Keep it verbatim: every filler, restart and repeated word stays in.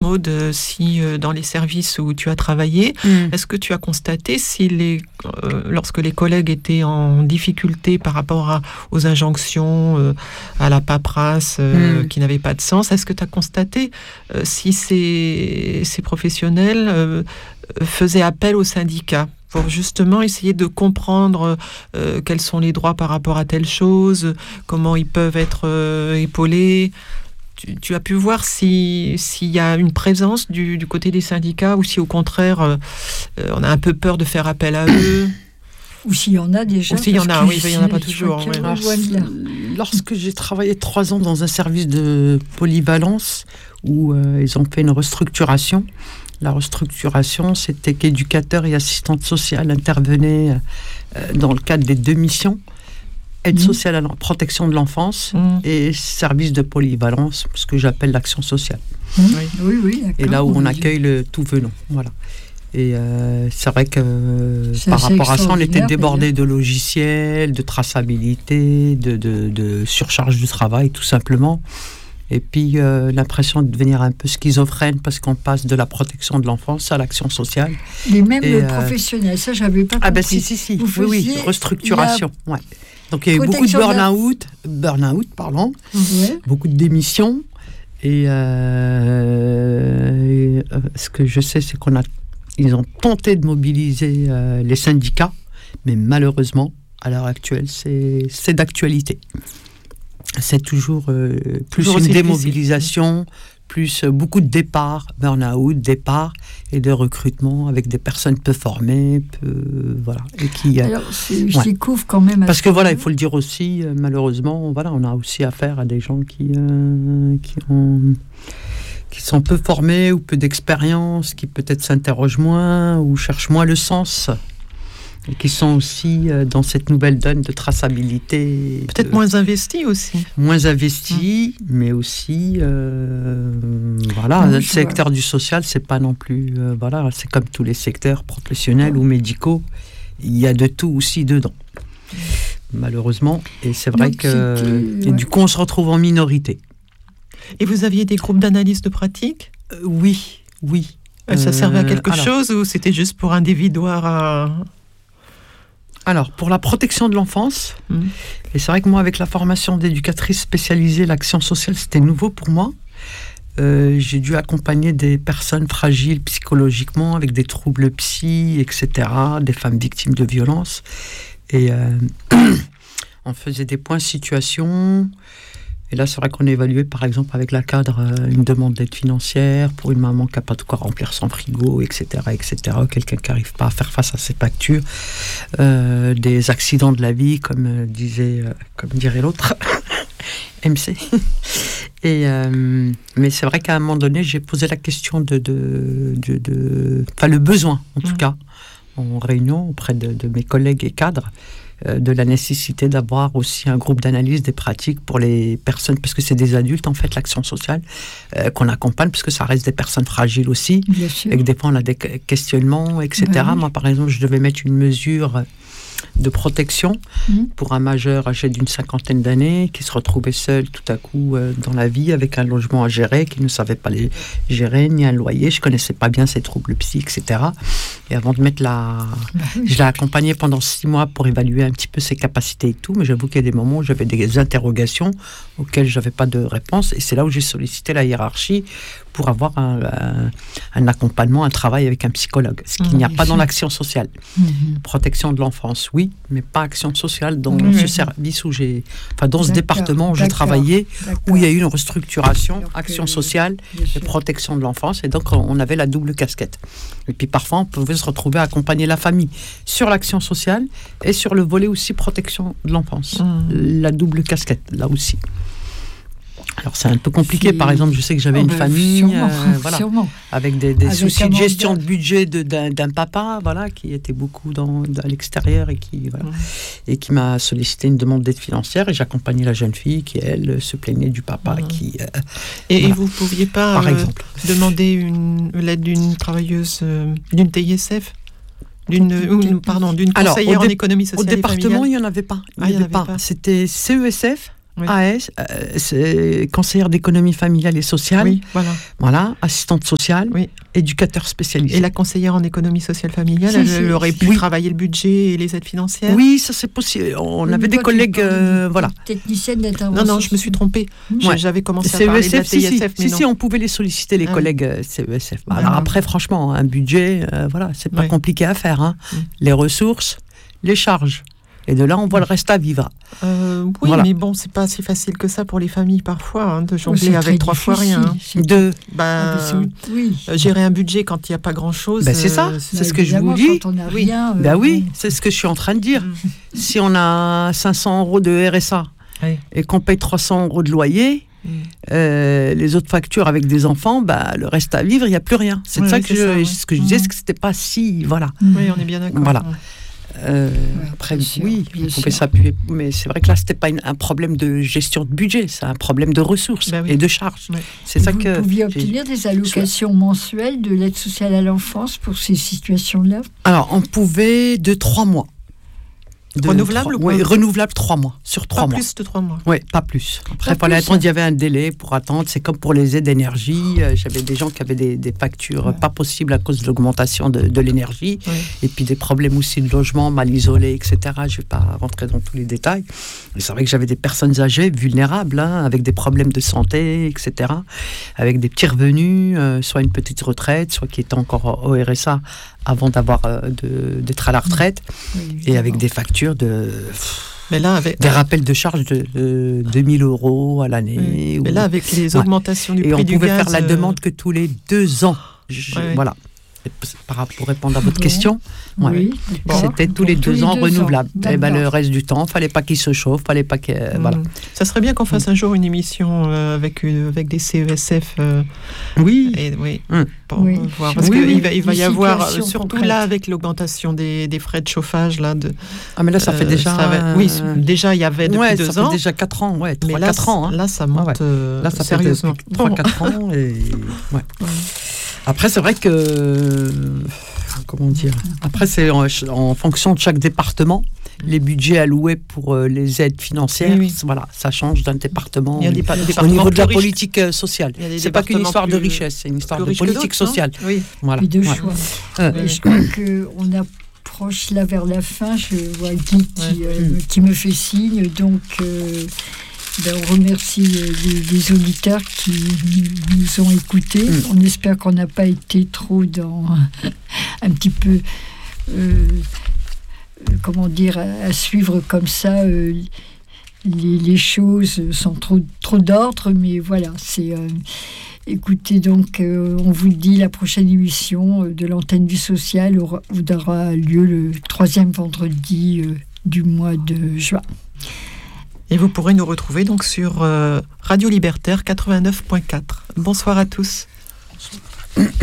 Maud, si euh, dans les services où tu as travaillé, mmh. est-ce que tu as constaté si les, euh, lorsque les collègues étaient en difficulté par rapport à, aux injonctions, euh, à la paperasse euh, mmh. qui n'avait pas de sens, est-ce que tu as constaté euh, si ces, ces professionnels euh, faisaient appel aux syndicats pour justement essayer de comprendre euh, quels sont les droits par rapport à telle chose, comment ils peuvent être euh, épaulés. Tu, tu as pu voir si, s'il y a une présence du, du côté des syndicats ou si au contraire euh, on a un peu peur de faire appel à eux. Ou s'il y en a déjà. Ou s'il y en a, oui, il n'y en a pas toujours. Ouais. Alors, lorsque j'ai travaillé trois ans dans un service de polyvalence où euh, ils ont fait une restructuration, la restructuration, c'était qu'éducateurs et assistantes sociales intervenaient euh, dans le cadre des deux missions, aide mmh. sociale à la protection de l'enfance mmh. et service de polyvalence, ce que j'appelle l'action sociale. Mmh. Oui, oui, oui, d'accord. Et là où on accueille le tout venant, voilà. Et euh, c'est vrai que euh, par rapport à ça, on était débordés de logiciels, de traçabilité, de, de, de surcharge du travail, tout simplement. Et puis euh, l'impression de devenir un peu schizophrène parce qu'on passe de la protection de l'enfance à l'action sociale. Les mêmes et, professionnels, euh... ça j'avais pas compris. Ah ben si, si, si, oui, oui, restructuration. La... Ouais. Donc il y a eu beaucoup de burn-out, la... burn-out, pardon, ouais. beaucoup de démissions. Et, euh, et euh, ce que je sais, c'est qu'on a, ils ont tenté de mobiliser euh, les syndicats, mais malheureusement, à l'heure actuelle, c'est, c'est d'actualité. C'est toujours euh, plus toujours une démobilisation, plus euh, beaucoup de départs, burn-out, départs et de recrutement avec des personnes peu formées, peu, voilà. Et qui, euh, Alors, c'est, ouais. j'y couvre quand même. Parce que voilà, il faut le dire aussi, euh, malheureusement, voilà, on a aussi affaire à des gens qui, euh, qui ont, qui sont peu formés ou peu d'expérience, qui peut-être s'interrogent moins ou cherchent moins le sens. Et qui sont aussi euh, dans cette nouvelle donne de traçabilité. Peut-être de, moins investis aussi. Moins investis, mmh. mais aussi, euh, voilà, oui, le secteur vois. Du social, c'est pas non plus, euh, voilà, c'est comme tous les secteurs professionnels mmh. ou médicaux, il y a de tout aussi dedans, mmh. malheureusement. Et c'est vrai Donc, que, et ouais. du coup, on se retrouve en minorité. Et vous aviez des groupes d'analyse de pratique ? euh, Oui, oui. Euh, ça servait à quelque alors, chose ou c'était juste pour un dévidoir à... Alors, pour la protection de l'enfance, mmh. et c'est vrai que moi, avec la formation d'éducatrice spécialisée, l'action sociale, c'était nouveau pour moi. Euh, j'ai dû accompagner des personnes fragiles psychologiquement, avec des troubles psy, et cetera, des femmes victimes de violences. Et euh, on faisait des points situation. Et là, c'est vrai qu'on évaluait, par exemple, avec la cadre, euh, une demande d'aide financière pour une maman qui n'a pas de quoi remplir son frigo, et cetera, et cetera. Quelqu'un qui n'arrive pas à faire face à ses factures. Euh, des accidents de la vie, comme euh, disait, euh, comme dirait l'autre, M C. Et, euh, mais c'est vrai qu'à un moment donné, j'ai posé la question de... de, de, de enfin, le besoin, en tout mmh. cas, en réunion auprès de, de mes collègues et cadres, de la nécessité d'avoir aussi un groupe d'analyse des pratiques pour les personnes, parce que c'est des adultes, en fait, l'action sociale, euh, qu'on accompagne, parce que ça reste des personnes fragiles aussi, et que des fois, on a des questionnements, et cetera. Oui. Moi, par exemple, je devais mettre une mesure de protection mmh. pour un majeur âgé d'une cinquantaine d'années qui se retrouvait seul tout à coup euh, dans la vie avec un logement à gérer, qui ne savait pas les gérer, ni un loyer. Je connaissais pas bien ses troubles psy, et cetera. Et avant de mettre la... Bah oui. Je l'ai accompagné pendant six mois pour évaluer un petit peu ses capacités et tout, mais j'avoue qu'il y a des moments où j'avais des interrogations auxquelles je n'avais pas de réponse, et c'est là où j'ai sollicité la hiérarchie pour avoir un, un, un accompagnement, un travail avec un psychologue, ce qu'il mmh, n'y a pas dans l'action sociale. Mmh. Protection de l'enfance, oui, mais pas action sociale dans mmh. ce service où j'ai... Enfin, dans d'accord, ce département où j'ai travaillé, d'accord. où il y a eu une restructuration, alors action que, sociale et protection de l'enfance, et donc on avait la double casquette. Et puis parfois, on pouvait se retrouver à accompagner la famille sur l'action sociale et sur le volet aussi protection de l'enfance. Mmh. La double casquette, là aussi. Alors c'est un peu compliqué, puis, par exemple, je sais que j'avais oh une ben, famille sûrement, euh, voilà, avec des, des avec soucis de gestion de budget de, d'un, d'un papa voilà, qui était beaucoup dans, à l'extérieur et qui, voilà, mmh. et qui m'a sollicité une demande d'aide financière, et j'accompagnais la jeune fille qui, elle, se plaignait du papa. Mmh. qui euh, Et, voilà, et vous ne pouviez pas par euh, exemple. demander une, l'aide d'une travailleuse, euh, d'une T I S F d'une, ou, pardon, d'une conseillère Alors, en dé- économie sociale au département, et il n'y en avait pas. Il ah, n'y avait, avait pas. pas. C'était C E S F. oui. A S, euh, c'est conseillère d'économie familiale et sociale. Oui, voilà. Voilà, assistante sociale, oui. éducateur spécialisé. Et la conseillère en économie sociale familiale, si, elle, si, elle aurait pu oui. travailler le budget et les aides financières? Oui, ça c'est possible. On oui, avait des collègues, euh, voilà. Technicienne d'intervention. Non, non, je me suis trompée. Ouais. J'avais commencé C E S F, à parler de la T I S F, si, mais si, non. si, on pouvait les solliciter, les ah, collègues euh, C E S F. Ah, Alors non. après, franchement, un budget, euh, voilà, c'est pas ouais. compliqué à faire. Hein. Mm. Les ressources, les charges. Et de là, on voit le reste à vivre. Euh, oui, voilà. mais bon, c'est pas si facile que ça pour les familles parfois, hein, de jongler oui, avec trois fois rien. Hein. De bah, ah, oui. euh, gérer un budget quand il n'y a pas grand-chose. Ben, c'est ça, euh, c'est ce que je vous dis. Quand on a oui. rien, euh, ben oui, c'est ce que je suis en train de dire. Mm. Si on a cinq cents euros de R S A oui. et qu'on paye trois cents euros de loyer, mm. euh, les autres factures avec des enfants, bah, le reste à vivre, il n'y a plus rien. C'est oui, ça oui, que c'est je, ça, ouais. ce que je disais, mm. c'est que c'était pas si, voilà. Mm. Oui, on est bien d'accord. Voilà. Ouais. Euh, ouais, après, sûr, oui, on pouvait s'appuyer. Mais c'est vrai que là, c'était pas une, un problème de gestion de budget, c'est un problème de ressources bah oui. et de charges. Ouais. C'est ça vous que. pouviez obtenir des allocations mensuelles de l'aide sociale à l'enfance pour ces situations-là? Alors, on pouvait de trois mois. De renouvelable trois, ou oui, renouvelable trois mois, sur trois pas mois. plus de trois mois. Oui, pas plus. Après, il Pas fallait plus, attendre, il y avait un délai pour attendre. C'est comme pour les aides d'énergie. Euh, j'avais des gens qui avaient des, des factures ouais. pas possibles à cause de l'augmentation de, de l'énergie. Ouais. Et puis des problèmes aussi de logement, mal isolés, et cetera. Je ne vais pas rentrer dans tous les détails. Mais c'est vrai que j'avais des personnes âgées, vulnérables, hein, avec des problèmes de santé, et cetera. Avec des petits revenus, euh, soit une petite retraite, soit qui étaient encore au R S A avant d'avoir, euh, de, d'être à la retraite. Oui, et avec des factures de... Mais là, avec... Des rappels de charges de, de deux mille euros à l'année. Oui. Ou... Mais là, avec les augmentations ouais. du et prix du gaz... Et on pouvait faire la euh... demande que tous les deux ans. Je, ouais, voilà. Pour répondre à votre bon. question, ouais. oui, bon. c'était tous les deux tous ans les deux renouvelable. Ans. Et ben, le reste du temps, il ne fallait pas qu'il se chauffe, fallait pas que, mmh. voilà. Ça serait bien qu'on fasse mmh. un jour une émission euh, avec, une, avec des C E S F. Euh, oui. Et, oui. Mmh. Pour oui. voir. Parce oui, qu'il oui, va, il va y avoir, surtout concrètes. Là, avec l'augmentation des, des frais de chauffage. Là, de, ah, mais là, ça fait euh, déjà. Ça va, oui, déjà, il y avait depuis ouais, deux ça ans. fait déjà quatre ans, ouais, trois, mais là, quatre ans. Hein. Là, ça monte ah, ouais. euh, là, ça sérieusement. fait trois, quatre ans. Et... Ouais. Ouais. Après, c'est vrai que. Comment dire ? Après, c'est en, en fonction de chaque département. Les budgets alloués pour euh, les aides financières, oui, oui. voilà, ça change d'un département. Il y a des, des au niveau de la politique euh, sociale. C'est pas qu'une histoire plus, de richesse, c'est une histoire de politique sociale. Oui, voilà. Et de ouais. choix. Euh, Et je crois qu'on approche là vers la fin. Je vois Guy qui, ouais. euh, mmh. qui me fait signe. Donc, euh, ben, on remercie les, les auditeurs qui nous ont écoutés. Mmh. On espère qu'on n'a pas été trop dans un petit peu... Euh, comment dire, à, à suivre comme ça euh, les, les choses sans trop, trop d'ordre, mais voilà, c'est... Euh, écoutez, donc, euh, on vous dit, la prochaine émission de l'antenne du social aura, aura lieu le troisième vendredi euh, du mois de juin. Et vous pourrez nous retrouver donc sur euh, Radio Libertaire quatre-vingt-neuf point quatre. Bonsoir à tous.